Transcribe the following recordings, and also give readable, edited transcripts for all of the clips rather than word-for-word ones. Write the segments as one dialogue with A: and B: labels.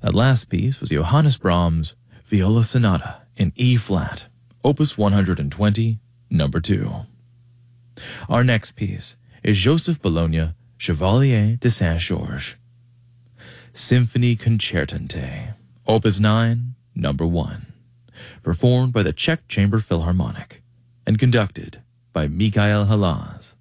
A: That last piece was Johannes Brahms' Viola Sonata in E-flat, Opus 120, number 2. Our next piece is Joseph Bologna, Chevalier de Saint-Georges, Symphonie Concertante, Opus 9, number 1, performed by the Czech Chamber Philharmonic and conducted by Mikhail Halaz.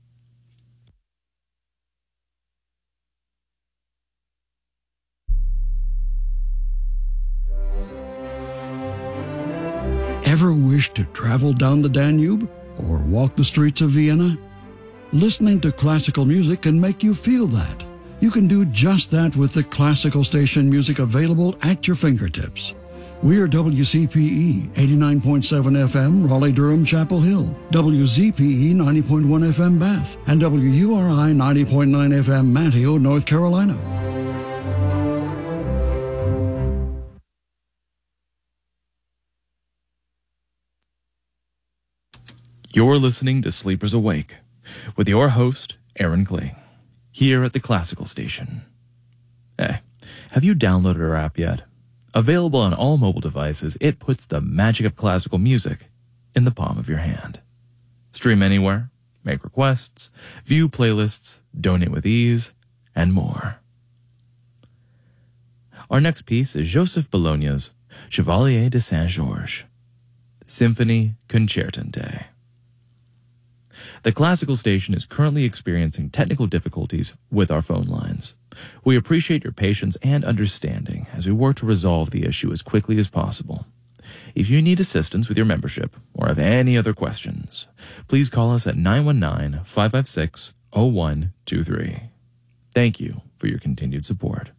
B: Ever wish to travel down the Danube or walk the streets of Vienna? Listening to classical music can make you feel that. You can do just that with the classical station music available at your fingertips. We're WCPE 89.7 FM, Raleigh-Durham, Chapel Hill, WZPE 90.1 FM, Bath, and WURI 90.9 FM, Manteo, North Carolina.
A: You're listening to Sleepers Awake with your host, Aaron Kling, here at the Classical Station. Hey, have you downloaded our app yet? Available on all mobile devices, it puts the magic of classical music in the palm of your hand. Stream anywhere, make requests, view playlists, donate with ease, and more. Our next piece is Joseph Bologna's Chevalier de Saint-Georges, Symphonie Concertante. The Classical Station is currently experiencing technical difficulties with our phone lines. We appreciate your patience and understanding as we work to resolve the issue as quickly as possible. If you need assistance with your membership or have any other questions, please call us at 919-556-0123. Thank you for your continued support.